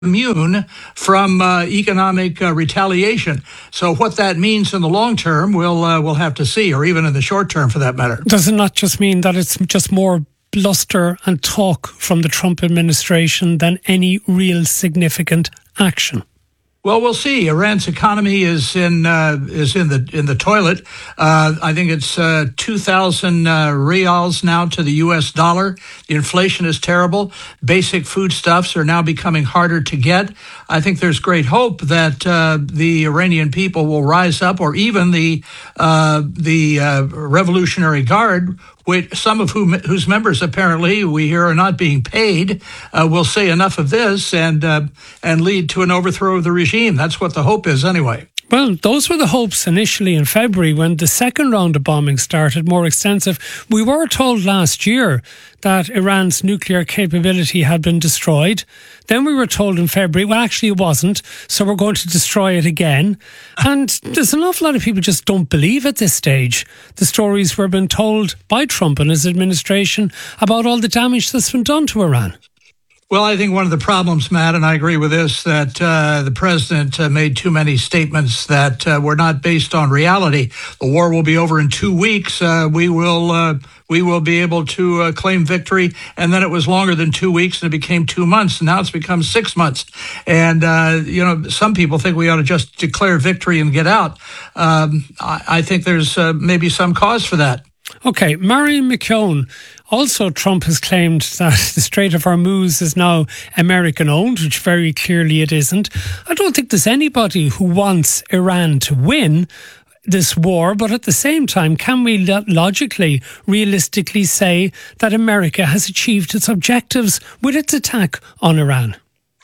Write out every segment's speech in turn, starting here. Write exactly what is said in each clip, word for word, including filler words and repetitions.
immune from uh, economic uh, retaliation. So what that means in the long term, we'll uh, we'll have to see, or even in the short term, for that matter. Does it not just mean that it's just more bluster and talk from the Trump administration than any real significant action? Well, we'll see. Iran's economy is in uh, is in the in the toilet. Uh, I think it's uh, two thousand uh, reals now to the U S dollar. The inflation is terrible. Basic foodstuffs are now becoming harder to get. I think there's great hope that uh, the Iranian people will rise up, or even the uh, the uh, Revolutionary Guard, which some of whom, whose members apparently we hear are not being paid, uh, will say enough of this and uh, and lead to an overthrow of the regime. That's what the hope is, anyway. Well, those were the hopes initially in February when the second round of bombing started, more extensive. We were told last year that Iran's nuclear capability had been destroyed. Then we were told in February, well, actually it wasn't, so we're going to destroy it again. And there's an awful lot of people just don't believe at this stage the stories we're being told by Trump and his administration about all the damage that's been done to Iran. Well, I think one of the problems, Matt, and I agree with this, that uh, the president uh, made too many statements that uh, were not based on reality. The war will be over in two weeks. Uh, we will uh, we will be able to uh, claim victory. And then it was longer than two weeks, and it became two months. And now it's become six months. And, uh, you know, some people think we ought to just declare victory and get out. Um, I, I think there's uh, maybe some cause for that. Okay, Marion McKeown. Also, Trump has claimed that the Strait of Hormuz is now American-owned, which very clearly it isn't. I don't think there's anybody who wants Iran to win this war, but at the same time, can we logically, realistically say that America has achieved its objectives with its attack on Iran?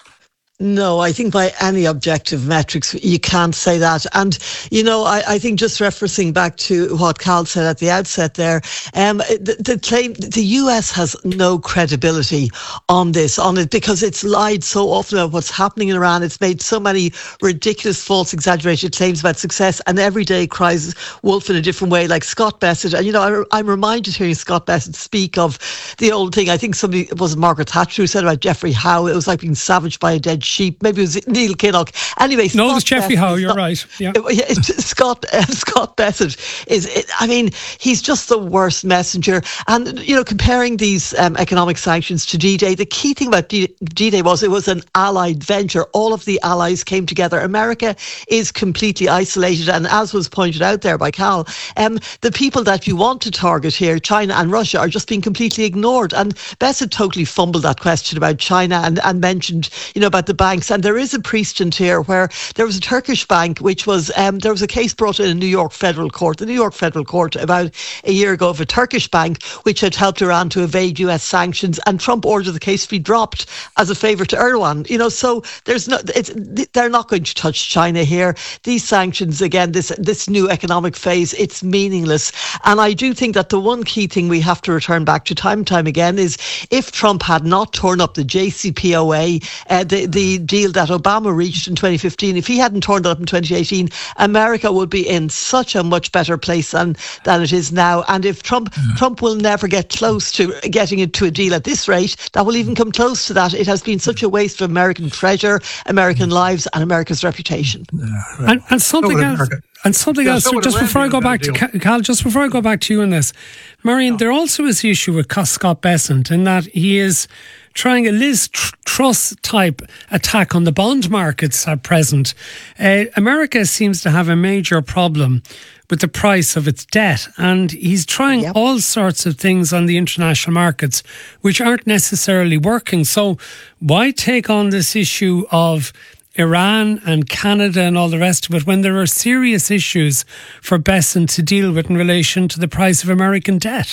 No, I think by any objective metrics, you can't say that. And, you know, I, I think just referencing back to what Cal said at the outset there, um, the, the claim, the U S has no credibility on this, on it, because it's lied so often about what's happening in Iran. It's made so many ridiculous, false, exaggerated claims about success, and every day cries wolf in a different way, like Scott Bessent. And, you know, I, I'm reminded hearing Scott Bessent speak of the old thing. I think somebody, it was Margaret Thatcher who said about Geoffrey Howe, it was like being savaged by a dead sheep. Maybe it was Neil Kinnock. Anyway, no, it was Geoffrey Howe. You're not, right. Yeah, Scott uh, Scott Bessent is. It, I mean, he's just the worst messenger. And you know, comparing these um, economic sanctions to D-Day, the key thing about D- D-Day was it was an allied venture. All of the allies came together. America is completely isolated, and as was pointed out there by Cal, um, the people that you want to target here, China and Russia, are just being completely ignored. And Bessent totally fumbled that question about China and, and mentioned, you know, about the banks. And there is a precedent here where there was a Turkish bank, which was, um, there was a case brought in a New York federal court, the New York federal court about a year ago, of a Turkish bank which had helped Iran to evade U S sanctions, and Trump ordered the case to be dropped as a favour to Erdogan. You know, so there's no, it's, they're not going to touch China here. These sanctions, again, this this new economic phase, it's meaningless. And I do think that the one key thing we have to return back to time and time again is, if Trump had not torn up the J C P O A, uh, the, the deal that Obama reached in twenty fifteen, if he hadn't torn it up in twenty eighteen, America would be in such a much better place than, than it is now. And if Trump yeah. Trump will never get close to getting into a deal at this rate that will even come close to that. It has been such a waste of American treasure, American lives, and America's reputation. Yeah, right. and, and something else. And something yeah, else, so just before I go back to Cal, just before I go back to you on this, Marion, no. there also is the issue with Scott Bessent in that he is trying a Liz Truss type attack on the bond markets at present. Uh, America seems to have a major problem with the price of its debt, and he's trying yep. all sorts of things on the international markets which aren't necessarily working. So why take on this issue of Iran and Canada and all the rest of it when there are serious issues for Bessent to deal with in relation to the price of American debt?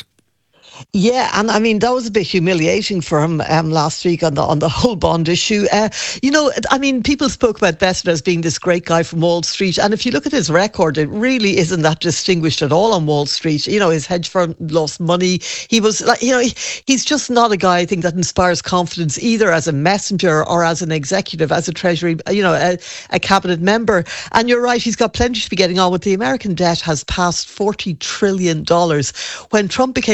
Yeah, and I mean, that was a bit humiliating for him um, last week on the on the whole bond issue. Uh, you know, I mean, people spoke about Bessent as being this great guy from Wall Street, and if you look at his record, it really isn't that distinguished at all on Wall Street. You know, his hedge fund lost money. He was, like, you know, he, he's just not a guy, I think, that inspires confidence either as a messenger or as an executive, as a Treasury, you know, a, a cabinet member. And you're right, he's got plenty to be getting on with. The American debt has passed forty trillion dollars. When Trump became president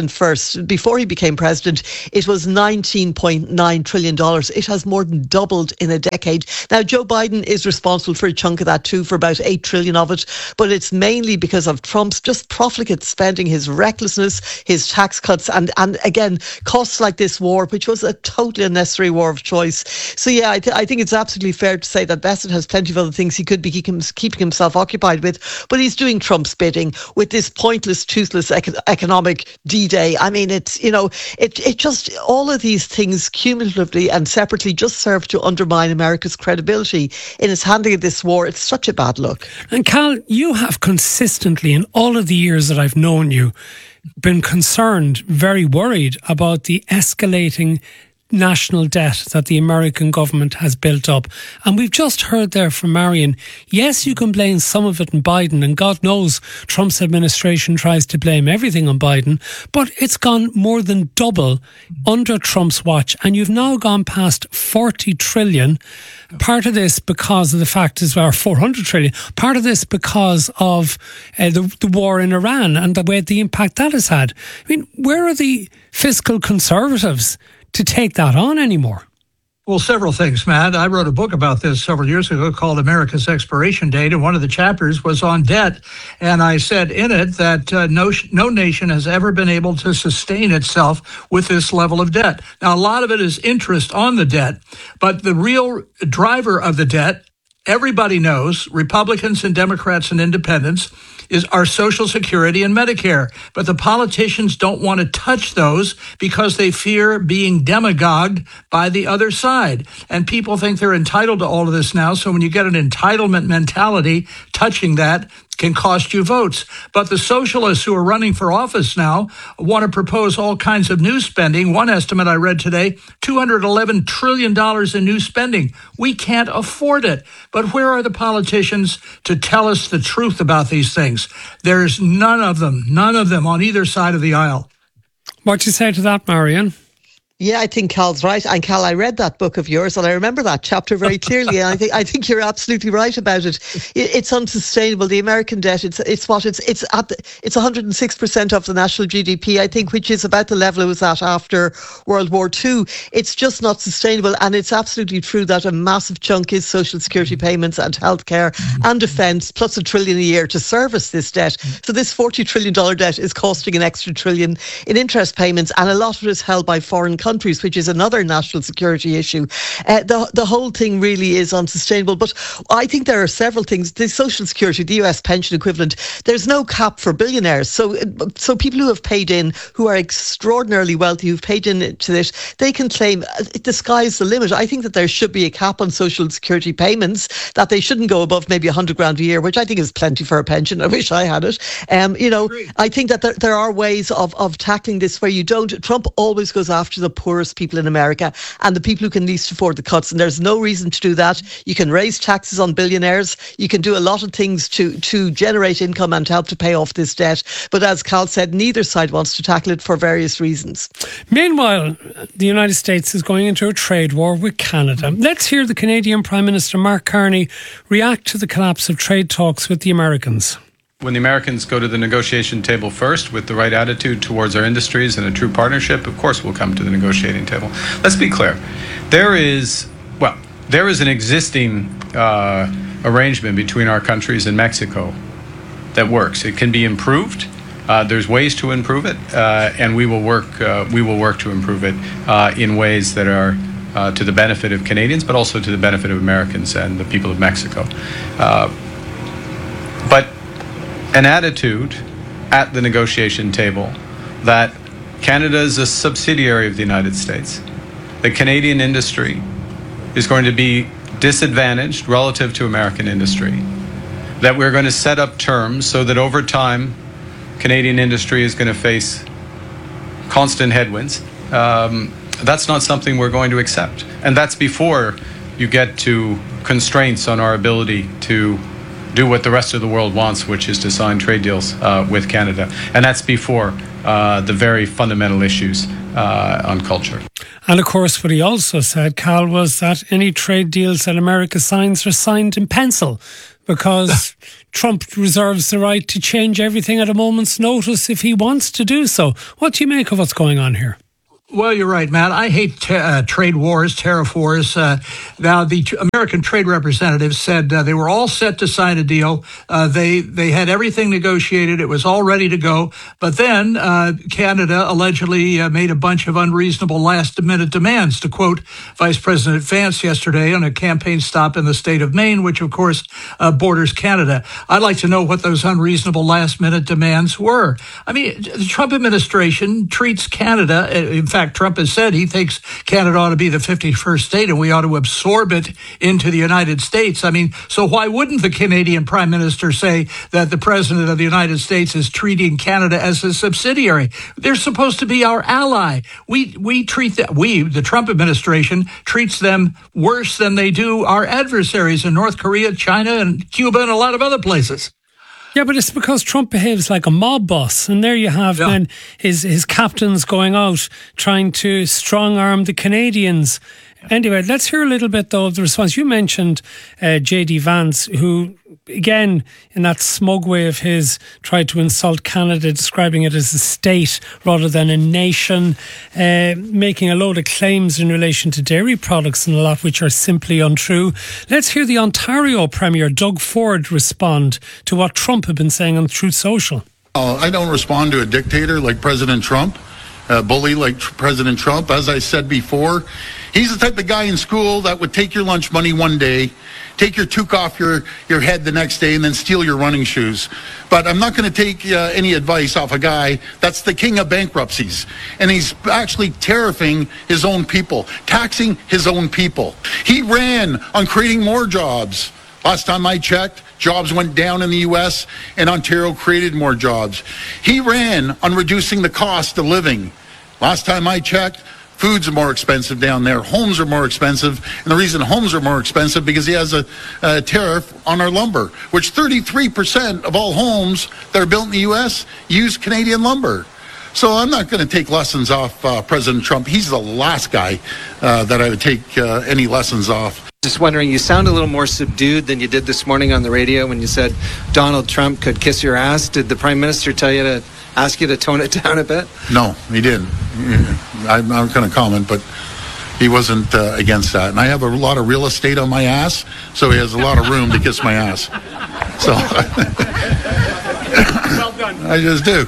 first, before he became president, it was nineteen point nine trillion dollars. It has more than doubled in a decade. Now, Joe Biden is responsible for a chunk of that too, for about eight trillion of it, but it's mainly because of Trump's just profligate spending, his recklessness, his tax cuts, and, and again, costs like this war, which was a totally unnecessary war of choice. So yeah, I, th- I think it's absolutely fair to say that Bessent has plenty of other things he could be keep him, keeping himself occupied with, but he's doing Trump's bidding with this pointless, toothless ec- economic D-Day. I mean, it's, you know, it, it just, all of these things cumulatively and separately just serve to undermine America's credibility in its handling of this war. It's such a bad look. And Cal, you have consistently, in all of the years that I've known you, been concerned, very worried about the escalating national debt that the American government has built up. And we've just heard there from Marion, yes, you can blame some of it on Biden, and God knows Trump's administration tries to blame everything on Biden, but it's gone more than double under Trump's watch, and you've now gone past forty trillion. Part of this because of the fact is, or four hundred trillion, part of this because of uh, the, the war in Iran and the way the impact that has had. I mean, where are the fiscal conservatives to take that on anymore? Well, several things, Matt. I wrote a book about this several years ago called America's Expiration Date, and one of the chapters was on debt. And I said in it that uh, no, no nation has ever been able to sustain itself with this level of debt. Now, a lot of it is interest on the debt, but the real driver of the debt, everybody knows, Republicans and Democrats and independents, is our Social Security and Medicare. But the politicians don't want to touch those because they fear being demagogued by the other side. And people think they're entitled to all of this now. So when you get an entitlement mentality, touching that can cost you votes. But the socialists who are running for office now want to propose all kinds of new spending. One estimate I read today, two hundred eleven trillion dollars in new spending. We can't afford it. But where are the politicians to tell us the truth about these things? There's none of them, none of them on either side of the aisle. What do you say to that, Marion? Yeah, I think Cal's right. And Cal, I read that book of yours and I remember that chapter very clearly. And I think I think you're absolutely right about it. it it's unsustainable. The American debt, it's it's what it's it's at the, it's one hundred six percent of the national G D P, I think, which is about the level it was at after World War Two. It's just not sustainable. And it's absolutely true that a massive chunk is social security payments and healthcare and defence, plus a trillion a year to service this debt. So this forty trillion dollars debt is costing an extra trillion in interest payments, and a lot of it is held by foreign countries. countries, which is another national security issue. Uh, the the whole thing really is unsustainable. But I think there are several things. The Social Security, the U S pension equivalent, there's no cap for billionaires. So so people who have paid in, who are extraordinarily wealthy, who've paid in to this, they can claim the sky's the limit. I think that there should be a cap on Social Security payments, that they shouldn't go above maybe one hundred grand a year, which I think is plenty for a pension. I wish I had it. Um, you know, I think that there, there are ways of, of tackling this where you don't. Trump always goes after the poorest people in America and the people who can least afford the cuts, and there's no reason to do that. You can raise taxes on billionaires. You can do a lot of things to to generate income and help to pay off this debt. But as Cal said, neither side wants to tackle it for various reasons. Meanwhile, the United States is going into a trade war with Canada. Let's hear the Canadian Prime Minister Mark Carney react to the collapse of trade talks with the Americans. When the Americans go to the negotiation table first with the right attitude towards our industries and a true partnership, of course we'll come to the negotiating table. Let's be clear. There is, well, there is an existing uh, arrangement between our countries and Mexico that works. It can be improved. Uh, there's ways to improve it, uh, and we will work. Uh, we will work to improve it uh, in ways that are uh, to the benefit of Canadians, but also to the benefit of Americans and the people of Mexico. Uh, but an attitude at the negotiation table that Canada is a subsidiary of the United States, the Canadian industry is going to be disadvantaged relative to American industry, that we're going to set up terms so that over time Canadian industry is going to face constant headwinds. Um, that's not something we're going to accept. And that's before you get to constraints on our ability to do what the rest of the world wants, which is to sign trade deals uh, with Canada. And that's before uh, the very fundamental issues uh, on culture. And of course, what he also said, Cal, was that any trade deals that America signs are signed in pencil, because Trump reserves the right to change everything at a moment's notice if he wants to do so. What do you make of what's going on here? Well, you're right, Matt. I hate t- uh, trade wars, tariff wars. Uh, now, the t- American trade representatives said uh, they were all set to sign a deal. Uh, they they had everything negotiated. It was all ready to go. But then uh, Canada allegedly uh, made a bunch of unreasonable last-minute demands, to quote Vice President Vance yesterday on a campaign stop in the state of Maine, which, of course, uh, borders Canada. I'd like to know what those unreasonable last-minute demands were. I mean, the Trump administration treats Canada, in fact, Trump has said he thinks Canada ought to be the fifty-first state and we ought to absorb it into the United States. I mean, so why wouldn't the Canadian Prime Minister say that the President of the United States is treating Canada as a subsidiary? They're supposed to be our ally. We we treat that, we, the Trump administration, treats them worse than they do our adversaries in North Korea, China, and Cuba, and a lot of other places. Yeah, but it's because Trump behaves like a mob boss. And there you have yeah. then his, his captains going out trying to strong-arm the Canadians. Anyway, let's hear a little bit, though, of the response. You mentioned uh, J D Vance, who, again, in that smug way of his, tried to insult Canada, describing it as a state rather than a nation, uh, making a load of claims in relation to dairy products and a lot which are simply untrue. Let's hear the Ontario Premier, Doug Ford, respond to what Trump had been saying on Truth Social. Uh, I don't respond to a dictator like President Trump, a bully like President Trump. As I said before, he's the type of guy in school that would take your lunch money one day, take your toque off your, your head the next day, and then steal your running shoes. But I'm not going to take uh, any advice off a guy that's the king of bankruptcies. And he's actually tariffing his own people, taxing his own people. He ran on creating more jobs. Last time I checked, jobs went down in the U S and Ontario created more jobs. He ran on reducing the cost of living. Last time I checked, foods are more expensive down there. Homes are more expensive. And the reason homes are more expensive because he has a, a tariff on our lumber, which thirty-three percent of all homes that are built in the U S use Canadian lumber. So I'm not going to take lessons off uh, President Trump. He's the last guy uh, that I would take uh, any lessons off. Just wondering, you sound a little more subdued than you did this morning on the radio when you said Donald Trump could kiss your ass. Did the Prime Minister tell you to ask you to tone it down a bit? No, he didn't. I'm not going to comment, but he wasn't uh, against that. And I have a lot of real estate on my ass, so he has a lot of room to kiss my ass. So well done. I just do.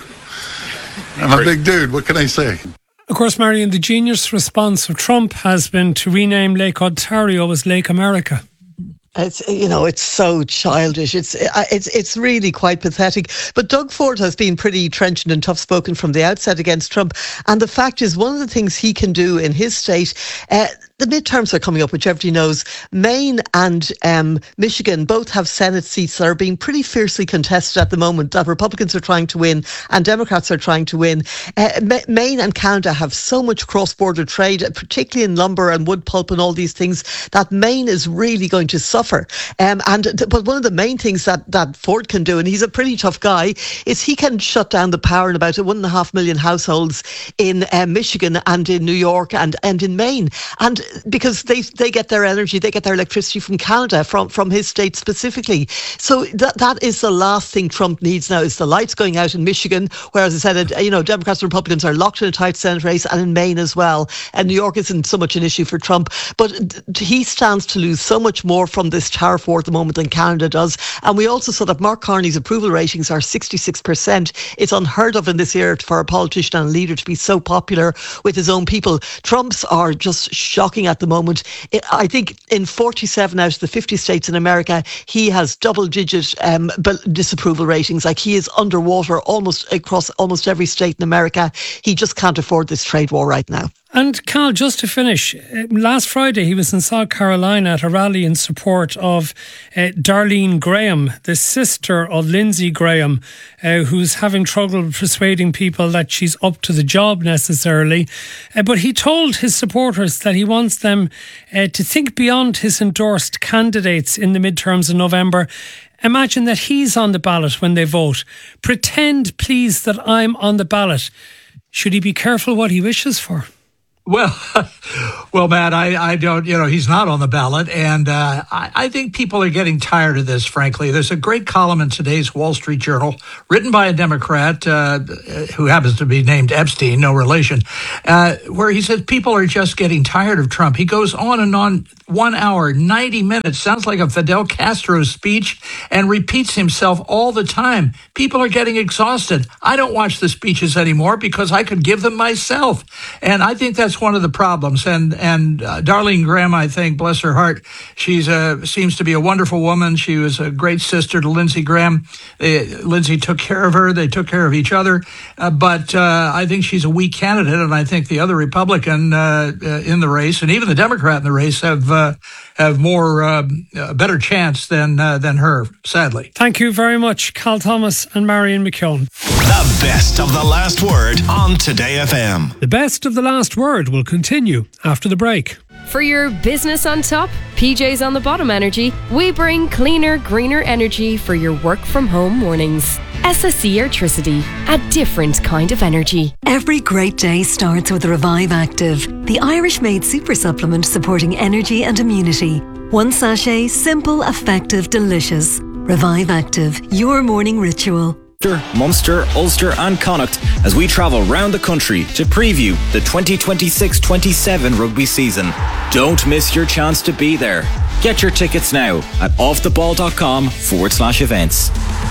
I'm a big dude. What can I say? Of course, Marion, the genius response of Trump has been to rename Lake Ontario as Lake America. It's, you know, it's so childish. It's it's it's really quite pathetic. But Doug Ford has been pretty trenchant and tough-spoken from the outset against Trump. And the fact is, one of the things he can do in his state, uh, the midterms are coming up, which everybody knows. Maine and um, Michigan both have Senate seats that are being pretty fiercely contested at the moment, that Republicans are trying to win and Democrats are trying to win. Uh, M- Maine and Canada have so much cross-border trade, particularly in lumber and wood pulp and all these things, that Maine is really going to suffer. Um, and th- but one of the main things that, that Ford can do, and he's a pretty tough guy, is he can shut down the power in about one and a half million households in uh, Michigan and in New York and, and in Maine. And because they they get their energy, they get their electricity from Canada, from, from his state specifically. So that that is the last thing Trump needs now, is the lights going out in Michigan, where, as I said, you know, Democrats and Republicans are locked in a tight Senate race, and in Maine as well. And New York isn't so much an issue for Trump, but he stands to lose so much more from this tariff war at the moment than Canada does. And we also saw that Mark Carney's approval ratings are sixty-six percent. It's unheard of in this era for a politician and a leader to be so popular with his own people. Trump's are just shocking at the moment. I think in forty-seven out of the fifty states in America, he has double-digit um, disapproval ratings. Like, he is underwater almost across almost every state in America. He just can't afford this trade war right now. And Cal, just to finish, last Friday he was in South Carolina at a rally in support of uh, Darlene Graham, the sister of Lindsey Graham, uh, who's having trouble persuading people that she's up to the job necessarily. Uh, but he told his supporters that he wants them uh, to think beyond his endorsed candidates in the midterms in November. Imagine that he's on the ballot when they vote. Pretend, please, that I'm on the ballot. Should he be careful what he wishes for? Well, well, Matt, I, I don't, you know, he's not on the ballot. And uh, I, I think people are getting tired of this, frankly. There's a great column in today's Wall Street Journal written by a Democrat uh, who happens to be named Epstein, no relation, uh, where he says people are just getting tired of Trump. He goes on and on, one hour, ninety minutes, sounds like a Fidel Castro speech, and repeats himself all the time. People are getting exhausted. I don't watch the speeches anymore because I could give them myself. And I think that's one of the problems. And and uh, Darlene Graham, I think, bless her heart, she's a, seems to be a wonderful woman. She was a great sister to Lindsey Graham. They, Lindsey took care of her. They took care of each other. Uh, but uh, I think she's a weak candidate. And I think the other Republican uh, uh, in the race, and even the Democrat in the race, have uh, have more uh, a better chance than uh, than her, sadly. Thank you very much, Cal Thomas and Marion McKeown. The best of the last word on Today F M. The best of the last word will continue after the break. For your business on top, P J's on the bottom energy, we bring cleaner, greener energy for your work from home mornings. S S E Airtricity, a different kind of energy. Every great day starts with Revive Active, the Irish-made super supplement supporting energy and immunity. One sachet, simple, effective, delicious. Revive Active, your morning ritual. Munster, Ulster and Connacht as we travel round the country to preview the twenty twenty-six twenty-seven rugby season. Don't miss your chance to be there. Get your tickets now at offtheball.com forward slash events.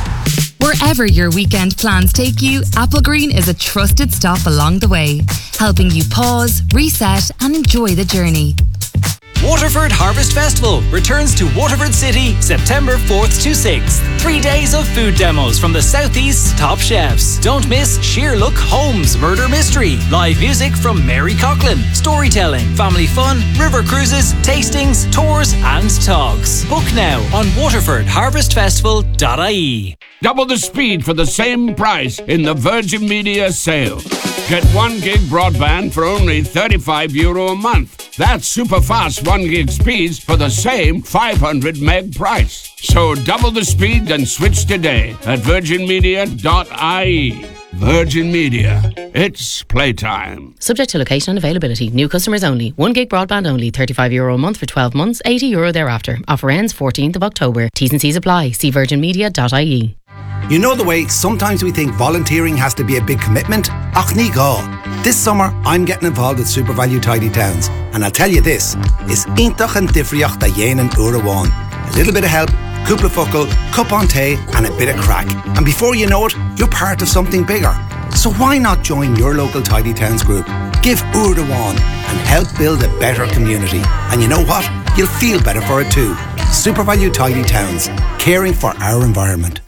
Wherever your weekend plans take you, Applegreen is a trusted stop along the way, helping you pause, reset and enjoy the journey. Waterford Harvest Festival returns to Waterford City September fourth to sixth. Three days of food demos from the Southeast's top chefs. Don't miss Sheerlook Holmes Murder Mystery. Live music from Mary Coughlin. Storytelling, family fun, river cruises, tastings, tours and talks. Book now on waterford harvest festival dot I E. Double the speed for the same price in the Virgin Media sale. Get one gig broadband for only thirty-five euro a month. That's super fast one gig speeds for the same five hundred meg price. So double the speed and switch today at virgin media dot I E. Virgin Media. It's playtime. Subject to location and availability. New customers only. one gig broadband only. thirty-five euro a month for twelve months. eighty euro thereafter. Offer ends fourteenth of October. T's and C's apply. See virgin media dot I E. You know the way sometimes we think volunteering has to be a big commitment? Ach ní gá. This summer I'm getting involved with Super Value Tidy Towns, and I'll tell you this, is iontach an difriocht da dhéanaan uair amháin. A little bit of help, cúpla focal, cup on tea and a bit of crack. And before you know it, you're part of something bigger. So why not join your local Tidy Towns group? Give uair amháin and help build a better community. And you know what? You'll feel better for it too. Super Value Tidy Towns, caring for our environment.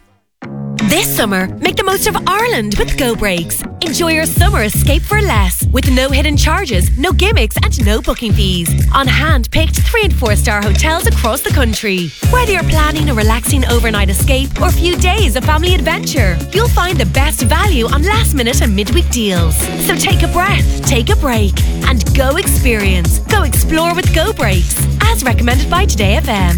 This summer, make the most of Ireland with Go Breaks. Enjoy your summer escape for less, with no hidden charges, no gimmicks and no booking fees. On hand-picked three and four star hotels across the country. Whether you're planning a relaxing overnight escape or a few days of family adventure, you'll find the best value on last minute and midweek deals. So take a breath, take a break and go experience. Go explore with Go Breaks, as recommended by Today F M.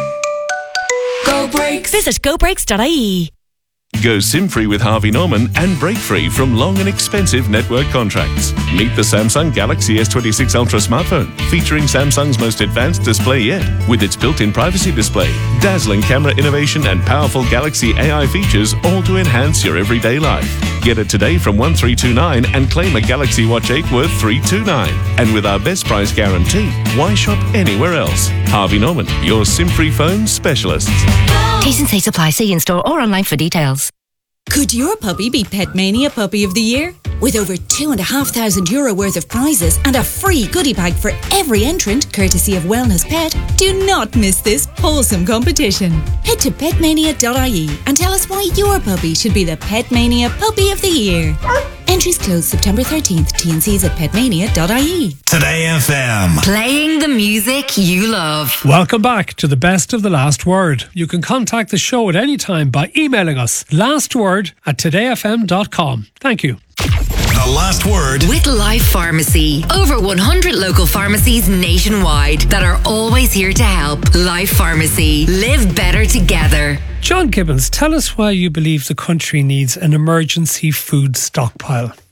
Go Breaks. Visit go breaks dot I E. Go SIM-free with Harvey Norman and break-free from long and expensive network contracts. Meet the Samsung Galaxy S twenty-six Ultra smartphone, featuring Samsung's most advanced display yet, with its built-in privacy display, dazzling camera innovation and powerful Galaxy A I features, all to enhance your everyday life. Get it today from one three two nine and claim a Galaxy Watch eight worth three two nine. And with our best price guarantee, why shop anywhere else? Harvey Norman, your SIM-free phone specialist. T's and C's apply. See in-store or online for details. Could your puppy be Petmania Puppy of the Year? With over two and a half thousand euro worth of prizes and a free goodie bag for every entrant, courtesy of Wellness Pet, do not miss this wholesome competition. Head to pet mania dot I E and tell us why your puppy should be the Petmania Puppy of the Year. Entries close September thirteenth. T and C's at pet mania dot I E. Today F M. Playing the music you love. Welcome back to the best of the last word. You can contact the show at any time by emailing us lastword at today f m dot com. Thank you. The last word with Life Pharmacy. Over one hundred local pharmacies nationwide that are always here to help. Life Pharmacy. Live better together. John Gibbons, tell us why you believe the country needs an emergency food stockpile.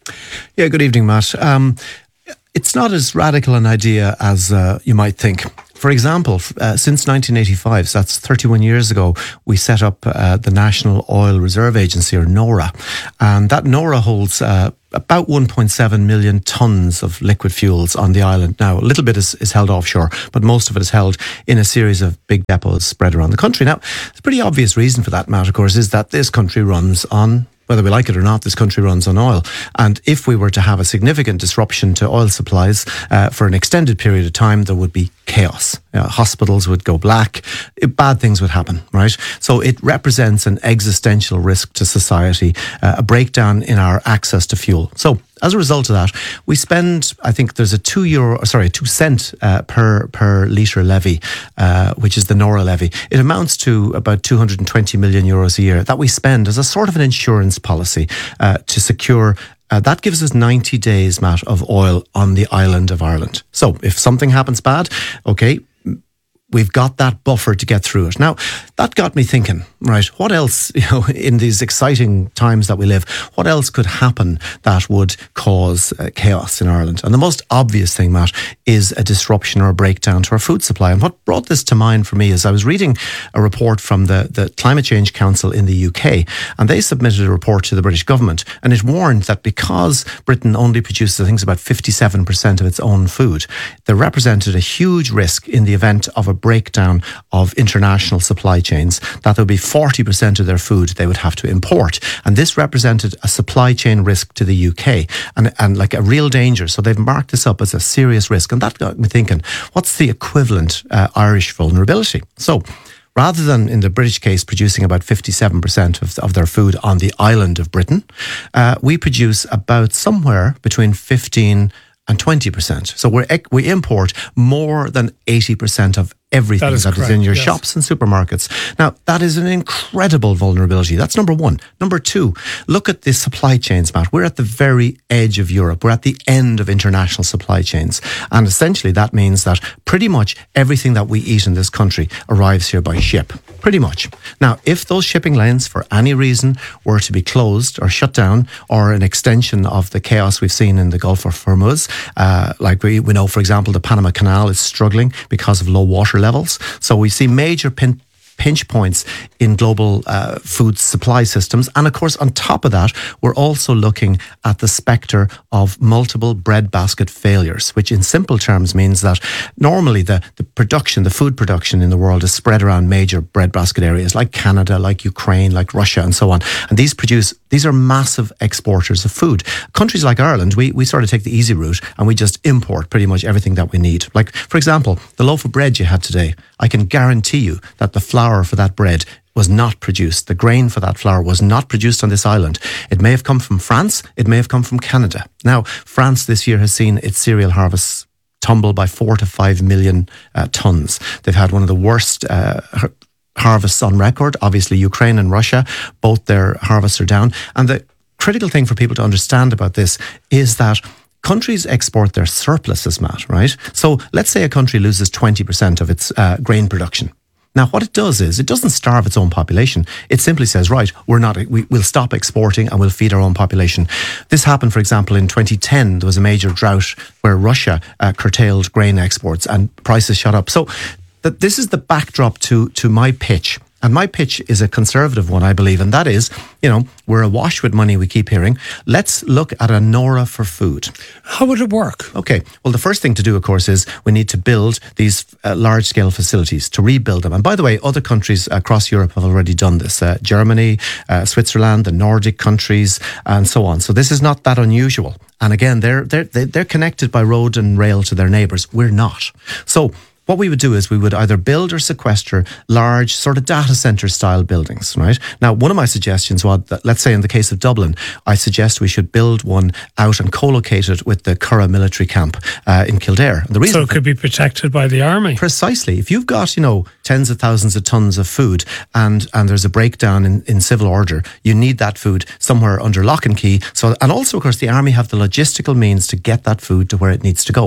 Yeah, good evening, Matt. Um, it's not as radical an idea as uh, you might think. For example, uh, since nineteen eighty-five, so that's thirty-one years ago, we set up uh, the National Oil Reserve Agency, or NORA. And that NORA holds uh, about one point seven million tonnes of liquid fuels on the island. Now, a little bit is, is held offshore, but most of it is held in a series of big depots spread around the country. Now, the pretty obvious reason for that, Matt, of course, is that this country runs on, whether we like it or not, this country runs on oil. And if we were to have a significant disruption to oil supplies uh, for an extended period of time, there would be chaos. Uh, hospitals would go black. It, bad things would happen, right? So it represents an existential risk to society, uh, a breakdown in our access to fuel. So as a result of that, we spend, I think there's a two euro, sorry, two cent uh, per per litre levy, uh, which is the NORA levy. It amounts to about two hundred twenty million euros a year that we spend as a sort of an insurance policy uh, to secure. Uh, that gives us ninety days, Matt, of oil on the island of Ireland. So if something happens bad, okay, we've got that buffer to get through it. Now, that got me thinking, right, what else, you know, in these exciting times that we live, what else could happen that would cause uh, chaos in Ireland? And the most obvious thing, Matt, is a disruption or a breakdown to our food supply. And what brought this to mind for me is I was reading a report from the, the Climate Change Council in the U K, and they submitted a report to the British government, and it warned that because Britain only produces, I think, about fifty-seven percent of its own food, there represented a huge risk in the event of a breakdown of international supply chains, that there would be forty percent of their food they would have to import. And this represented a supply chain risk to the U K and, and like a real danger. So they've marked this up as a serious risk. And that got me thinking, what's the equivalent uh, Irish vulnerability? So rather than, in the British case, producing about fifty-seven percent of, of their food on the island of Britain, uh, we produce about somewhere between fifteen and twenty percent. So we we import more than eighty percent of everything that is, that is in your yes. shops and supermarkets. Now, that is an incredible vulnerability. That's number one. Number two, look at the supply chains, Matt. We're at the very edge of Europe. We're at the end of international supply chains. And essentially, that means that pretty much everything that we eat in this country arrives here by ship. Pretty much. Now, if those shipping lanes, for any reason, were to be closed or shut down, or an extension of the chaos we've seen in the Gulf of Hormuz, uh, like we, we know, for example, the Panama Canal is struggling because of low water levels. So we see major pin- pinch points in global uh, food supply systems. And of course, on top of that, we're also looking at the spectre of multiple breadbasket failures, which in simple terms means that normally the, the production, the food production in the world is spread around major breadbasket areas like Canada, like Ukraine, like Russia, and so on. And these produce, these are massive exporters of food. Countries like Ireland, we, we sort of take the easy route and we just import pretty much everything that we need. Like, for example, the loaf of bread you had today, I can guarantee you that the flour for that bread was not produced. The grain for that flour was not produced on this island. It may have come from France. It may have come from Canada. Now, France this year has seen its cereal harvests tumble by four to five million uh, tons. They've had one of the worst uh, harvests on record. Obviously, Ukraine and Russia, both their harvests are down. And the critical thing for people to understand about this is that countries export their surpluses, Matt, right? So let's say a country loses twenty percent of its uh, grain production. Now, what it does is it doesn't starve its own population. It simply says, right, we're not, we, we'll stop exporting and we'll feed our own population. This happened, for example, in twenty ten. There was a major drought where Russia uh, curtailed grain exports and prices shot up. So that this is the backdrop to to my pitch. And my pitch is a conservative one, I believe, and that is, you know, we're awash with money, we keep hearing. Let's look at a NORA for food. How would it work? Okay, well, the first thing to do, of course, is we need to build these uh, large-scale facilities, to rebuild them. And by the way, other countries across Europe have already done this. Uh, Germany, uh, Switzerland, the Nordic countries, and so on. So this is not that unusual. And again, they're, they're, they're connected by road and rail to their neighbours. We're not. So what we would do is we would either build or sequester large sort of data centre style buildings, right? Now, one of my suggestions was that, let's say in the case of Dublin, I suggest we should build one out and co-locate it with the Curragh military camp uh, in Kildare. And the reason so it could be protected by the army. Precisely. If you've got, you know, tens of thousands of tons of food and, and there's a breakdown in, in civil order, you need that food somewhere under lock and key. So, and also, of course, the army have the logistical means to get that food to where it needs to go.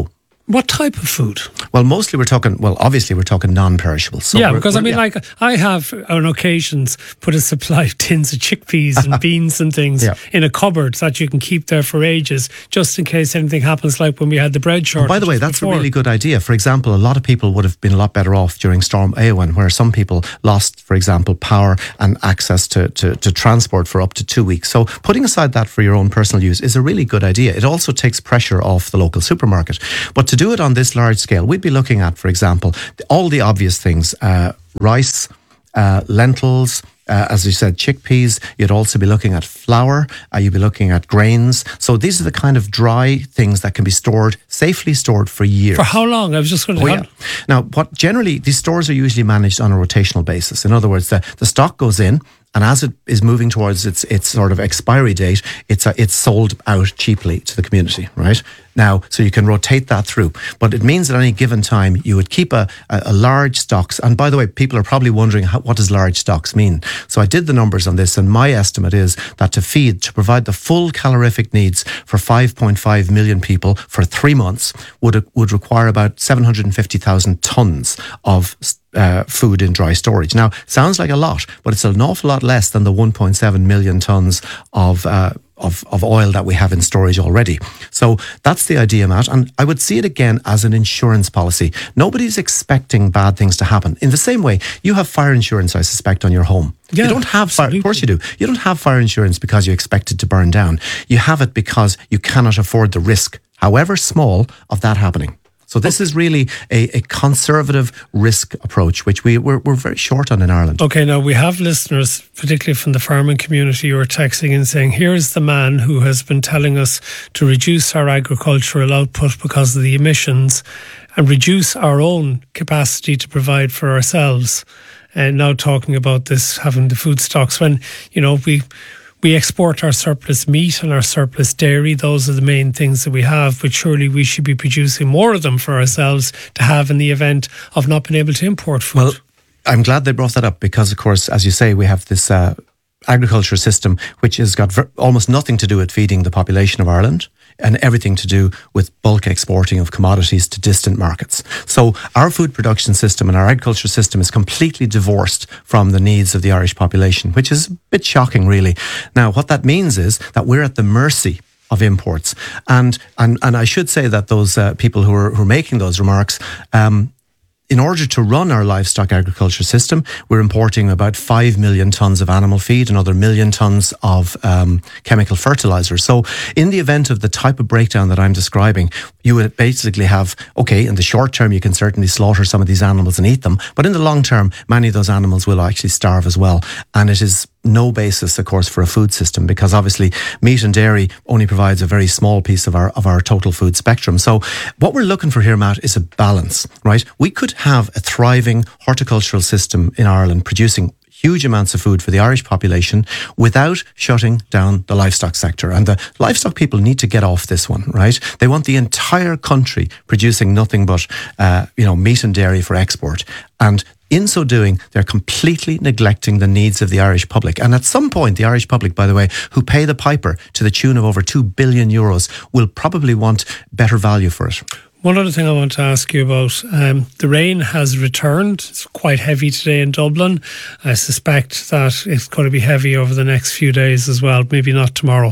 What type of food? Well, mostly we're talking, well, obviously we're talking non-perishables. So yeah, we're, because we're, I mean, yeah. like, I have on occasions put a supply of tins of chickpeas and beans and things yeah. in a cupboard that you can keep there for ages, just in case anything happens, like when we had the bread shortage. By the way, that's before. a really good idea. For example, a lot of people would have been a lot better off during Storm Éowyn, where some people lost, for example, power and access to, to, to transport for up to two weeks. So putting aside that for your own personal use is a really good idea. It also takes pressure off the local supermarket. But to do it on this large scale, we'd be looking at, for example, all the obvious things, uh, rice, uh, lentils, uh, as you said, chickpeas. You'd also be looking at flour. Uh, you'd be looking at grains. So these are the kind of dry things that can be stored, safely stored for years. For how long? I was just going to... Oh, yeah. Now, what generally, these stores are usually managed on a rotational basis. In other words, the, the stock goes in, and as it is moving towards its its sort of expiry date, it's a, it's sold out cheaply to the community, right? Now, so you can rotate that through. But it means at any given time, you would keep a, a, a large stocks. And by the way, people are probably wondering, how, what does large stocks mean? So I did the numbers on this, and my estimate is that to feed, to provide the full calorific needs for five point five million people for three months would would require about seven hundred fifty thousand tons of Uh, food in dry storage. Now, sounds like a lot, but it's an awful lot less than the one point seven million tons of uh, of, of oil that we have in storage already. So that's the idea, Matt. And I would see it again as an insurance policy. Nobody's expecting bad things to happen. In the same way, you have fire insurance, I suspect, on your home. Yeah, you don't have fire, of course you do. You don't have fire insurance because you expect it to burn down. You have it because you cannot afford the risk, however small, of that happening. So this is really a, a conservative risk approach, which we, we're, we're very short on in Ireland. Okay, now we have listeners, particularly from the farming community, who are texting and saying, here's the man who has been telling us to reduce our agricultural output because of the emissions and reduce our own capacity to provide for ourselves. And now talking about this, having the food stocks, when, you know, we... We export our surplus meat and our surplus dairy. Those are the main things that we have, but surely we should be producing more of them for ourselves to have in the event of not being able to import food. Well, I'm glad they brought that up because, of course, as you say, we have this uh, agriculture system which has got ver- almost nothing to do with feeding the population of Ireland and everything to do with bulk exporting of commodities to distant markets. So our food production system and our agriculture system is completely divorced from the needs of the Irish population, which is a bit shocking, really. Now, what that means is that we're at the mercy of imports. And and, and I should say that those uh, people who are, who are making those remarks, um, in order to run our livestock agriculture system, we're importing about five million tonnes of animal feed, another million tonnes of um, chemical fertilizer. So in the event of the type of breakdown that I'm describing, you would basically have, okay, in the short term, you can certainly slaughter some of these animals and eat them. But in the long term, many of those animals will actually starve as well. And it is no basis, of course, for a food system because obviously meat and dairy only provides a very small piece of our of our total food spectrum. So what we're looking for here, Matt, is a balance, right? We could have a thriving horticultural system in Ireland producing huge amounts of food for the Irish population without shutting down the livestock sector. And the livestock people need to get off this one, right? They want the entire country producing nothing but, uh, you know, meat and dairy for export. And in so doing, they're completely neglecting the needs of the Irish public. And at some point, the Irish public, by the way, who pay the piper to the tune of over two billion euros, will probably want better value for it. One other thing I want to ask you about, um, the rain has returned. It's quite heavy today in Dublin. I suspect that it's going to be heavy over the next few days as well, maybe not tomorrow.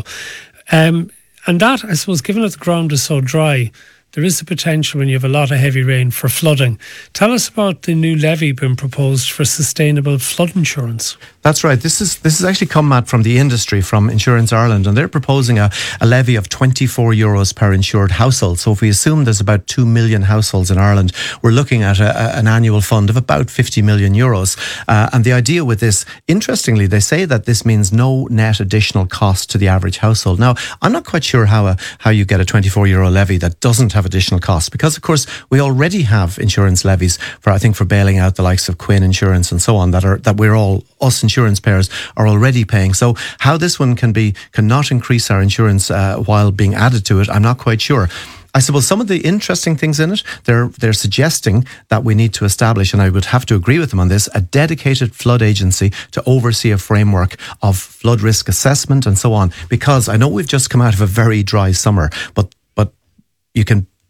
Um, and that, I suppose, given that the ground is so dry, there is the potential when you have a lot of heavy rain for flooding. Tell us about the new levy being proposed for sustainable flood insurance. That's right. This is this has actually come, Matt, from the industry, from Insurance Ireland, and they're proposing a, a levy of twenty-four euros per insured household. So if we assume there's about two million households in Ireland, we're looking at a, a, an annual fund of about fifty million euros. Uh, and the idea with this, interestingly, they say that this means no net additional cost to the average household. Now, I'm not quite sure how a, how you get a twenty-four euro levy that doesn't have additional costs, because of course we already have insurance levies for, I think, for bailing out the likes of Quinn Insurance and so on, that are that we're all, us insurance payers, are already paying. So how this one can be cannot increase our insurance uh, while being added to it, I'm not quite sure. I suppose some of the interesting things in it, they're they're suggesting that we need to establish, and I would have to agree with them on this, a dedicated flood agency to oversee a framework of flood risk assessment and so on. Because I know we've just come out of a very dry summer, but but you can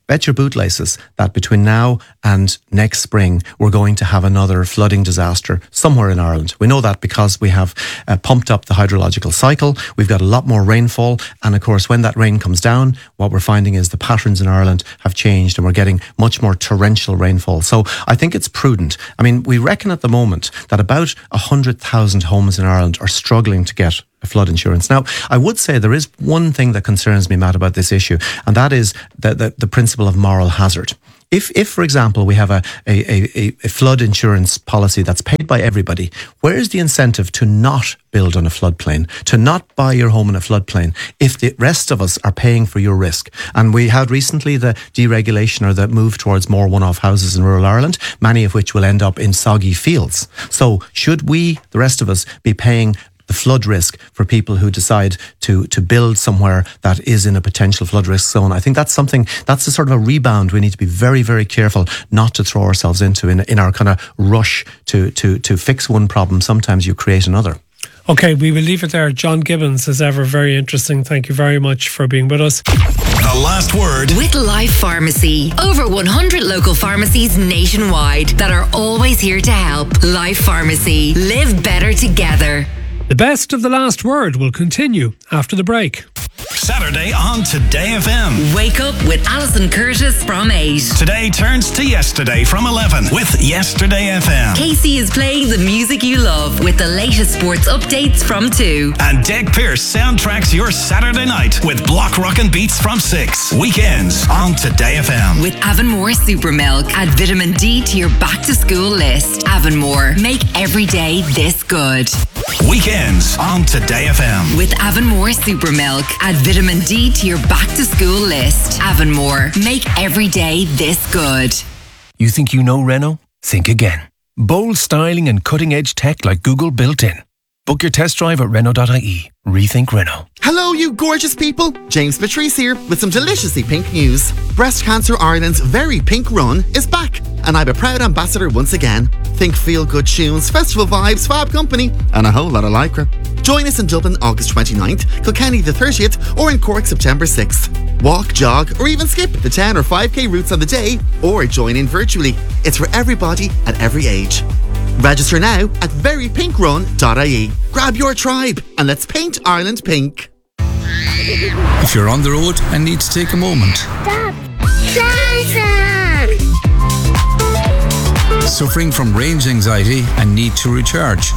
bet your bootlaces that between now and next spring, we're going to have another flooding disaster somewhere in Ireland. We know that because we have uh, pumped up the hydrological cycle. We've got a lot more rainfall. And of course, when that rain comes down, what we're finding is the patterns in Ireland have changed and we're getting much more torrential rainfall. So I think it's prudent. I mean, we reckon at the moment that about one hundred thousand homes in Ireland are struggling to get flood insurance. Now, I would say there is one thing that concerns me, Matt, about this issue, and that is the, the, the principle of moral hazard. If, if, for example, we have a, a, a, a flood insurance policy that's paid by everybody, where is the incentive to not build on a floodplain, to not buy your home in a floodplain, if the rest of us are paying for your risk? And we had recently the deregulation or the move towards more one-off houses in rural Ireland, many of which will end up in soggy fields. So should we, the rest of us, be paying the flood risk for people who decide to to build somewhere that is in a potential flood risk zone? I think that's something, that's a sort of a rebound we need to be very, very careful not to throw ourselves into in, in our kind of rush to, to, to fix one problem. Sometimes you create another. Okay, we will leave it there. John Gibbons, as ever, very interesting. Thank you very much for being with us. The last word with Life Pharmacy. Over one hundred local pharmacies nationwide that are always here to help. Life Pharmacy. Live better together. The best of the last word will continue after the break. Saturday on Today F M. Wake up with Alison Curtis from eight. Today turns to yesterday from eleven with Yesterday F M. Casey is playing the music you love with the latest sports updates from two. And Deg Pierce soundtracks your Saturday night with block rockin' beats from six. Weekends on Today F M. With Avonmore Super Milk. Add vitamin D to your back to school list. Avonmore. Make every day this good. Weekends on Today F M. With Avonmore Super Milk. Add vitamin D to your back to school list. Avonmore. Make every day this good. You think you know Renault? Think again. Bold styling and cutting edge tech like Google built in. Book your test drive at Renault dot I E. Rethink Renault. Hello, you gorgeous people. James Patrice here with some deliciously pink news. Breast Cancer Ireland's very pink run is back, and I'm a proud ambassador once again. Think feel-good tunes, festival vibes, fab company, and a whole lot of lycra. Join us in Dublin August twenty-ninth, Kilkenny the thirtieth, or in Cork September sixth. Walk, jog, or even skip the ten or five K routes on the day, or join in virtually. It's for everybody at every age. Register now at very pink run dot I E. Grab your tribe and let's paint Ireland pink. If you're on the road and need to take a moment. Stop. Plaza. Suffering from range anxiety and need to recharge.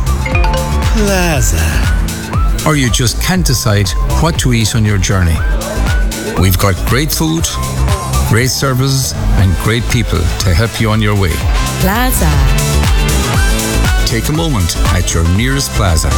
Plaza. Or you just can't decide what to eat on your journey. We've got great food, great services and great people to help you on your way. Plaza. Take a moment at your nearest Plaza.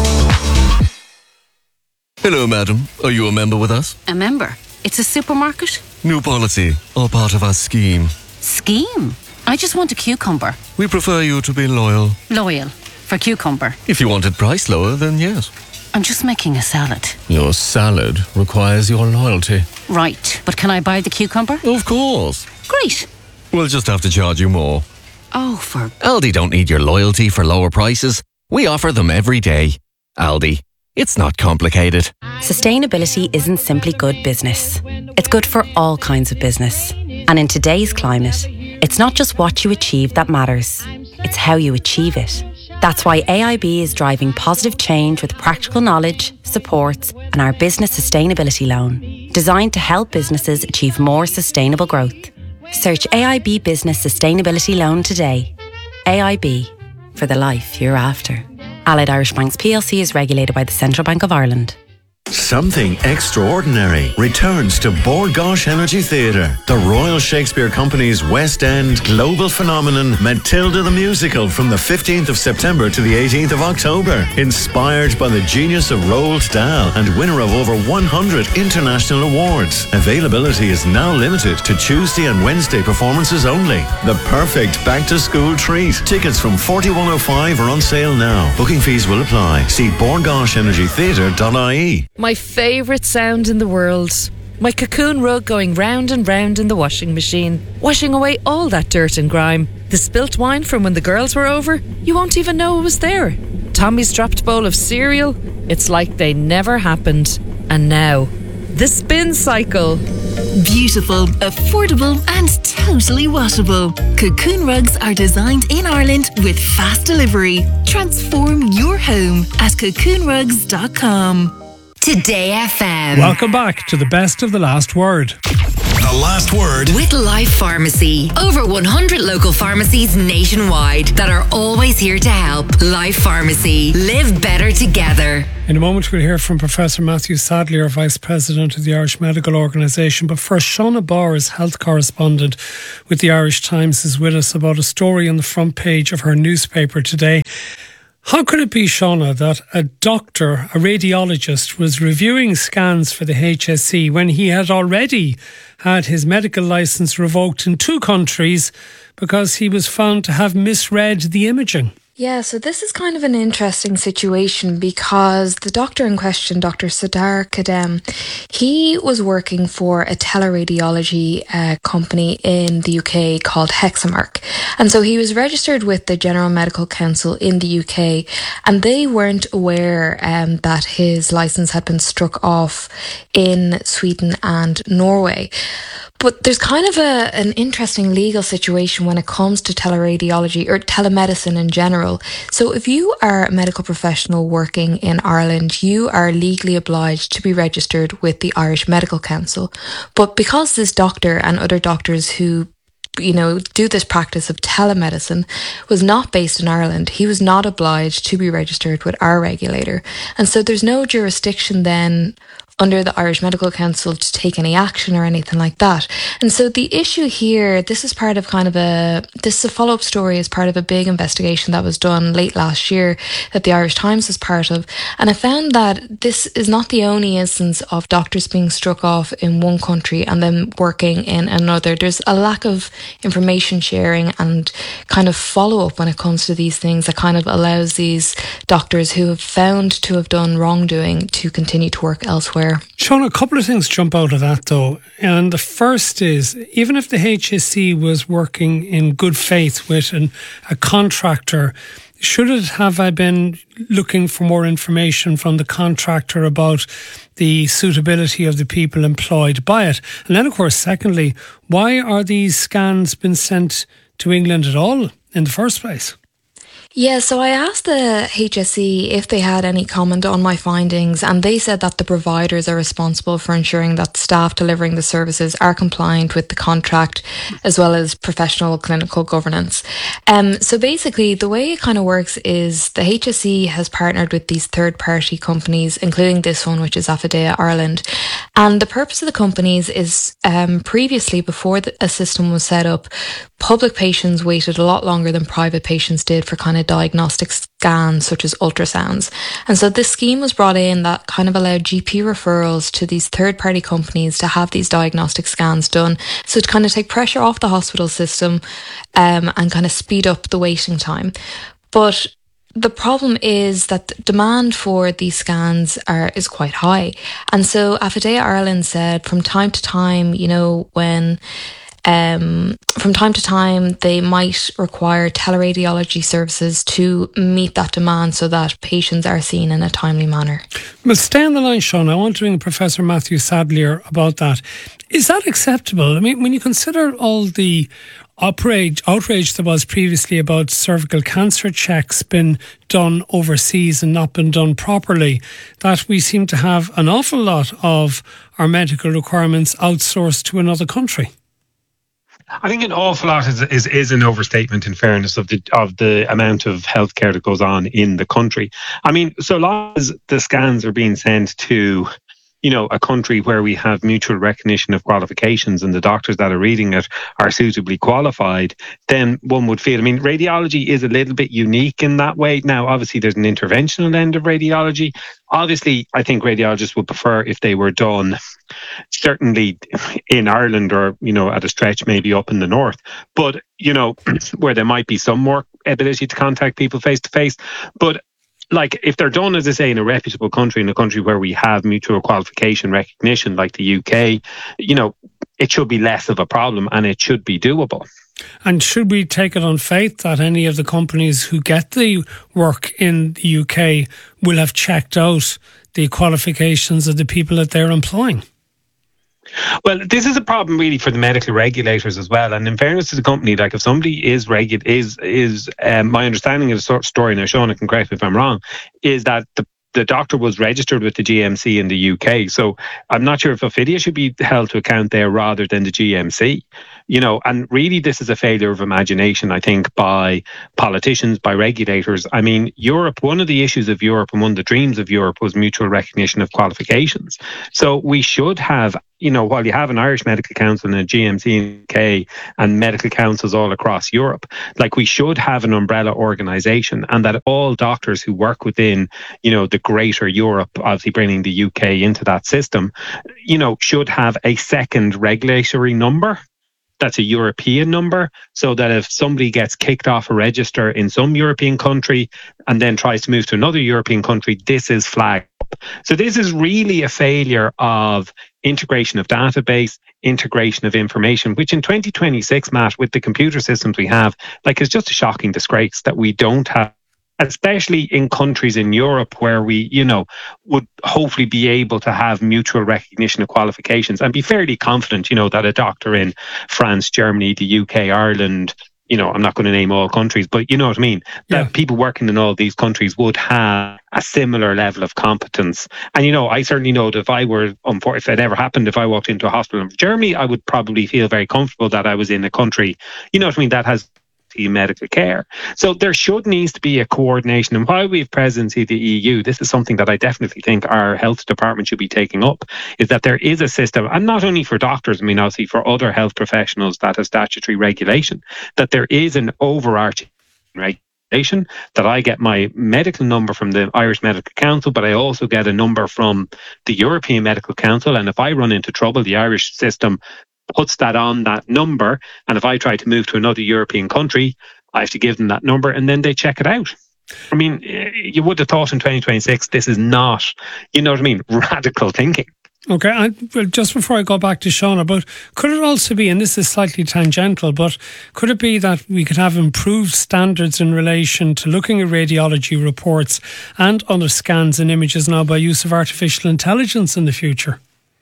Hello, madam. Are you a member with us? A member? It's a supermarket? New policy, all part of our scheme. Scheme? I just want a cucumber. We prefer you to be loyal. Loyal. For cucumber. If you wanted price lower, then yes. I'm just making a salad. Your salad requires your loyalty. Right, but can I buy the cucumber? Of course. Great. We'll just have to charge you more. Oh, for... Aldi don't need your loyalty for lower prices. We offer them every day. Aldi. It's not complicated. Sustainability isn't simply good business. It's good for all kinds of business. And in today's climate, it's not just what you achieve that matters. It's how you achieve it. That's why A I B is driving positive change with practical knowledge, supports, and our business sustainability loan, designed to help businesses achieve more sustainable growth. Search A I B Business Sustainability Loan today. A I B, for the life you're after. Allied Irish Banks P L C is regulated by the Central Bank of Ireland. Something extraordinary returns to Bord Gáis Energy Theatre. The Royal Shakespeare Company's West End global phenomenon Matilda the Musical from the fifteenth of September to the eighteenth of October. Inspired by the genius of Roald Dahl and winner of over one hundred international awards. Availability is now limited to Tuesday and Wednesday performances only. The perfect back-to-school treat. Tickets from forty-one oh five are on sale now. Booking fees will apply. See bord gáis energy theatre dot I E. My favourite sound in the world. My cocoon rug going round and round in the washing machine, washing away all that dirt and grime. The spilt wine from when the girls were over, you won't even know it was there. Tommy's dropped bowl of cereal, it's like they never happened. And now, The Spin Cycle. Beautiful, affordable and totally washable. Cocoon rugs are designed in Ireland with fast delivery. Transform your home at cocoon rugs dot com. Today F M. Welcome back to the best of the last word. The last word with Life Pharmacy. Over one hundred local pharmacies nationwide that are always here to help. Life Pharmacy. Live better together. In a moment, we'll hear from Professor Matthew Sadlier, Vice President of the Irish Medical Organisation. But first, Shauna Bowers, health correspondent with the Irish Times, is with us about a story on the front page of her newspaper today. How could it be, Shauna, that a doctor, a radiologist, was reviewing scans for the H S C when he had already had his medical licence revoked in two countries because he was found to have misread the imaging? Yeah, so this is kind of an interesting situation because the doctor in question, Doctor Sardar Kadem, he was working for a teleradiology uh, company in the U K called Hexamark. And so he was registered with the General Medical Council in the U K, and they weren't aware um, that his licence had been struck off in Sweden and Norway. But there's kind of a an interesting legal situation when it comes to teleradiology or telemedicine in general. So if you are a medical professional working in Ireland, you are legally obliged to be registered with the Irish Medical Council. But because this doctor and other doctors who you know, do this practice of telemedicine was not based in Ireland, he was not obliged to be registered with our regulator. And so there's no jurisdiction then under the Irish Medical Council to take any action or anything like that. And so the issue here, this is part of kind of a, this is a follow-up story as part of a big investigation that was done late last year that the Irish Times was part of. And I found that this is not the only instance of doctors being struck off in one country and then working in another. There's a lack of information sharing and kind of follow-up when it comes to these things that kind of allows these doctors who have found to have done wrongdoing to continue to work elsewhere. Sean, a couple of things jump out of that though. And the first is, even if the H S C was working in good faith with an, a contractor, should it have I been looking for more information from the contractor about the suitability of the people employed by it? And then, of course, secondly, why are these scans been sent to England at all in the first place? Yeah, so I asked the H S C if they had any comment on my findings, and they said that the providers are responsible for ensuring that staff delivering the services are compliant with the contract as well as professional clinical governance. Um, so basically, the way it kind of works is the H S C has partnered with these third-party companies, including this one, which is Affidea Ireland. And the purpose of the companies is um, previously, before the, a system was set up, public patients waited a lot longer than private patients did for kind of diagnostic scans such as ultrasounds. And so this scheme was brought in that kind of allowed G P referrals to these third-party companies to have these diagnostic scans done. So to kind of take pressure off the hospital system um, and kind of speed up the waiting time. But the problem is that the demand for these scans are is quite high. And so Affidea Ireland said from time to time, you know, when Um, from time to time, they might require teleradiology services to meet that demand so that patients are seen in a timely manner. Well, stay on the line, Sean. I want to ring Professor Matthew Sadlier about that. Is that acceptable? I mean, when you consider all the outrage, outrage there was previously about cervical cancer checks been done overseas and not been done properly, that we seem to have an awful lot of our medical requirements outsourced to another country. I think an awful lot is, is is an overstatement, in fairness, of the of the amount of healthcare that goes on in the country. I mean, so long as the scans are being sent to, you know, a country where we have mutual recognition of qualifications and the doctors that are reading it are suitably qualified, then one would feel, I mean, radiology is a little bit unique in that way. Now, obviously, there's an interventional end of radiology. Obviously, I think radiologists would prefer if they were done certainly in Ireland or, you know, at a stretch maybe up in the north. But, you know, where there might be some more ability to contact people face to face. But like, if they're done, as I say, in a reputable country, in a country where we have mutual qualification recognition like the U K, you know, it should be less of a problem and it should be doable. And should we take it on faith that any of the companies who get the work in the U K will have checked out the qualifications of the people that they're employing? Well, this is a problem really for the medical regulators as well. And in fairness to the company, like if somebody is regu- is is um, my understanding of the sort of story, now Sean can correct me if I'm wrong, is that the the doctor was registered with the G M C in the U K. So I'm not sure if Ophidia should be held to account there rather than the G M C. You know, and really this is a failure of imagination, I think, by politicians, by regulators. I mean, Europe, one of the issues of Europe and one of the dreams of Europe was mutual recognition of qualifications. So we should have, you know, while you have an Irish Medical Council and a G M C in the U K and medical councils all across Europe, like we should have an umbrella organisation, and that all doctors who work within, you know, the greater Europe, obviously bringing the U K into that system, you know, should have a second regulatory number. That's a European number, so that if somebody gets kicked off a register in some European country and then tries to move to another European country, this is flagged up. So this is really a failure of integration of database, integration of information, which in twenty twenty-six, Matt, with the computer systems we have, like it's just a shocking disgrace that we don't have, especially in countries in Europe where we, you know, would hopefully be able to have mutual recognition of qualifications and be fairly confident, you know, that a doctor in France, Germany, the U K, Ireland, you know, I'm not going to name all countries, but you know what I mean, that yeah. people working in all these countries would have a similar level of competence. And, you know, I certainly know that if I were, if it ever happened, if I walked into a hospital in Germany, I would probably feel very comfortable that I was in a country, you know what I mean, that has medical care. So there should needs to be a coordination. And while we have presidency of the E U, this is something that I definitely think our health department should be taking up, is that there is a system, and not only for doctors, I mean obviously for other health professionals that have statutory regulation, that there is an overarching regulation, that I get my medical number from the Irish Medical Council, but I also get a number from the European Medical Council, and if I run into trouble, the Irish system puts that on that number, and if I try to move to another European country, I have to give them that number and then they check it out. I mean, you would have thought in twenty twenty-six this is not, you know what I mean, radical thinking. Okay, I, well, just before I go back to Shauna, but could it also be, and this is slightly tangential, but could it be that we could have improved standards in relation to looking at radiology reports and other scans and images now by use of artificial intelligence in the future?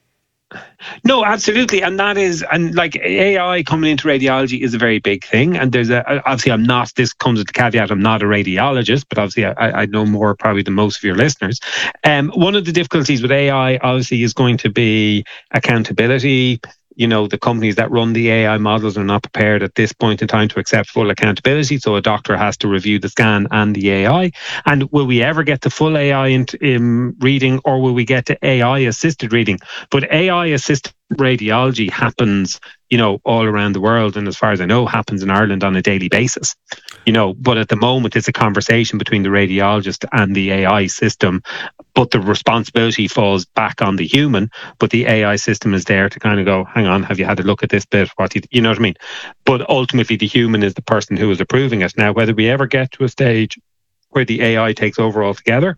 No, absolutely. And that is, and like A I coming into radiology is a very big thing. And there's a, obviously I'm not, this comes with the caveat, I'm not a radiologist, but obviously I, I know more probably than most of your listeners. Um, one of the difficulties with A I obviously is going to be accountability. You know, the companies that run the A I models are not prepared at this point in time to accept full accountability. So a doctor has to review the scan and the A I. And will we ever get to full A I in, in reading, or will we get to A I assisted reading? But A I assisted radiology happens, you know, all around the world. And as far as I know, happens in Ireland on a daily basis. You know, but at the moment, it's a conversation between the radiologist and the A I system. But the responsibility falls back on the human, but the A I system is there to kind of go, hang on, have you had a look at this bit? What you, you know what I mean? But ultimately, the human is the person who is approving it. Now, whether we ever get to a stage where the A I takes over altogether,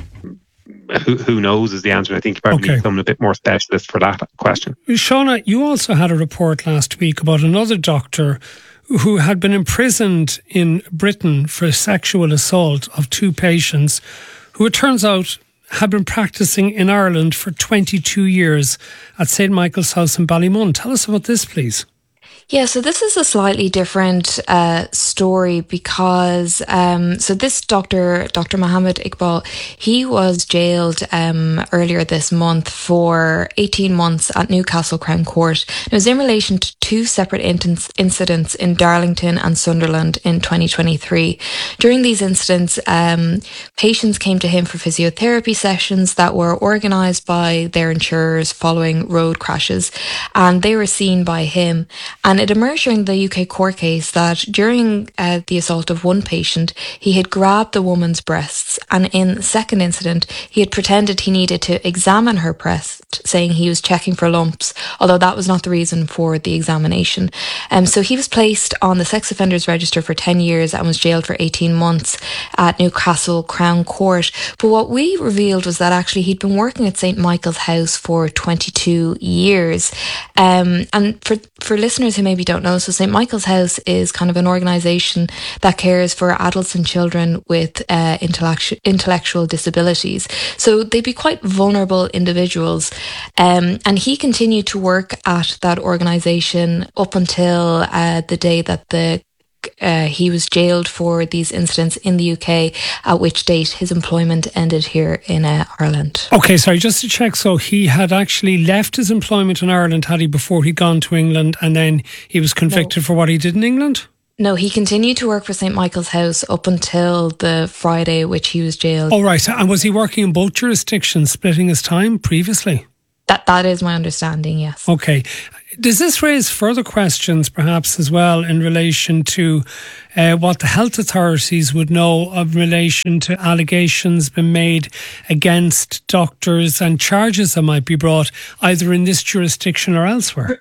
who, who knows is the answer. I think you probably okay. need someone a bit more specialist for that question. Shauna, you also had a report last week about another doctor who had been imprisoned in Britain for sexual assault of two patients who, it turns out, had been practicing in Ireland for twenty-two years at Saint Michael's House in Ballymun. Tell us about this, please. Yeah, so this is a slightly different uh, story because, um, so this doctor, Doctor Mohammed Iqbal, he was jailed um, earlier this month for eighteen months at Newcastle Crown Court. It was in relation to two separate in- incidents in Darlington and Sunderland in twenty twenty-three. During these incidents, um, patients came to him for physiotherapy sessions that were organised by their insurers following road crashes, and they were seen by him. And it emerged during the U K court case that during uh, the assault of one patient, he had grabbed the woman's breasts, and in the second incident, he had pretended he needed to examine her breast, saying he was checking for lumps, although that was not the reason for the examination. Um, so he was placed on the sex offenders register for ten years and was jailed for eighteen months at Newcastle Crown Court. But what we revealed was that actually he'd been working at Saint Michael's House for twenty-two years. Um, and for for listeners who maybe don't know, so Saint Michael's House is kind of an organisation that cares for adults and children with uh, intellectual intellectual disabilities. So they'd be quite vulnerable individuals. Um, and he continued to work at that organisation up until uh, the day that the Uh, he was jailed for these incidents in the U K, at which date his employment ended here in uh, Ireland. Okay, sorry, just to check, so he had actually left his employment in Ireland, had he, before he'd gone to England, and then he was convicted no. for what he did in England? No, he continued to work for Saint Michael's House up until the Friday which he was jailed. Oh, right, and was he working in both jurisdictions, splitting his time previously? That That is my understanding, yes. Okay. Does this raise further questions, perhaps, as well, in relation to uh, what the health authorities would know of relation to allegations being made against doctors and charges that might be brought either in this jurisdiction or elsewhere?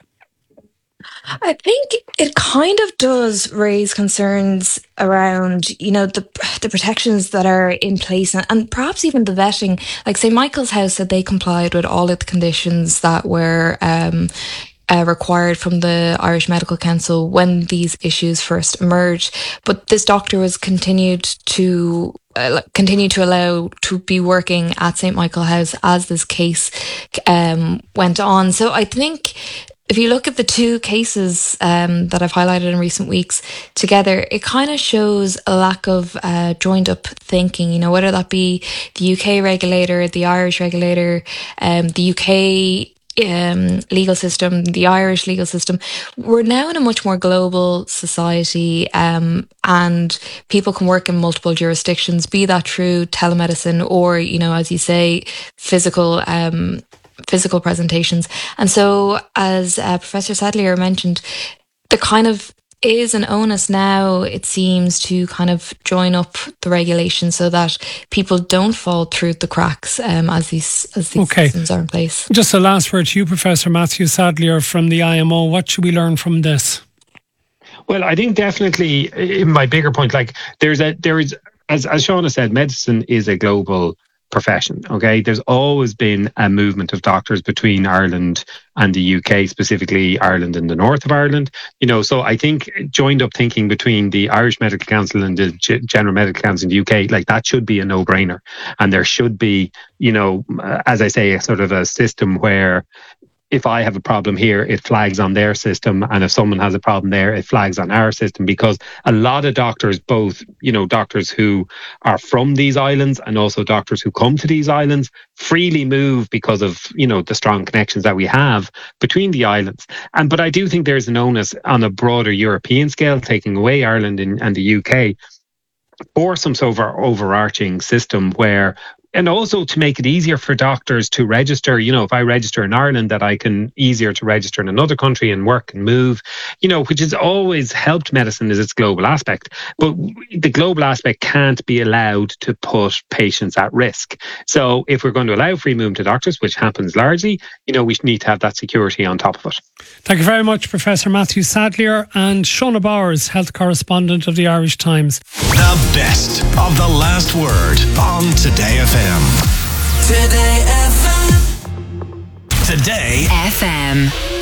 I think it kind of does raise concerns around, you know, the the protections that are in place and, and perhaps even the vetting. Like Saint Michael's House said they complied with all of the conditions that were um, uh, required from the Irish Medical Council when these issues first emerged. But this doctor was continued to uh, continue to allow to be working at Saint Michael's House as this case um, went on. So I think if you look at the two cases um, that I've highlighted in recent weeks together, it kind of shows a lack of uh, joined up thinking, you know, whether that be the U K regulator, the Irish regulator, um, the U K um, legal system, the Irish legal system. We're now in a much more global society um, and people can work in multiple jurisdictions, be that through telemedicine or, you know, as you say, physical um physical presentations. And so, as uh, Professor Sadlier mentioned, there kind of is an onus now, it seems, to kind of join up the regulations so that people don't fall through the cracks um, as these as these okay. systems are in place. Just a last word to you, Professor Matthew Sadlier from the I M O. What should we learn from this? Well, I think definitely, in my bigger point, like there's a there is as as Shauna said, medicine is a global profession. Okay, there's always been a movement of doctors between Ireland and the U K, specifically Ireland and the north of Ireland. You know, so I think joined up thinking between the Irish Medical Council and the G- General Medical Council in the U K, like that should be a no-brainer. And there should be, you know, as I say, a sort of a system where if I have a problem here, it flags on their system. And if someone has a problem there, it flags on our system, because a lot of doctors, both, you know, doctors who are from these islands and also doctors who come to these islands, freely move because of, you know, the strong connections that we have between the islands. And, but I do think there's an onus on a broader European scale, taking away Ireland and, and the U K, or some sort of overarching system where, and also to make it easier for doctors to register. You know, if I register in Ireland, that I can easier to register in another country and work and move, you know, which has always helped medicine is its global aspect. But the global aspect can't be allowed to put patients at risk. So if we're going to allow free movement to doctors, which happens largely, you know, we need to have that security on top of it. Thank you very much, Professor Matthew Sadlier and Shauna Bowers, health correspondent of the Irish Times. The best of the last word on Today F M. Today F M. Today F M.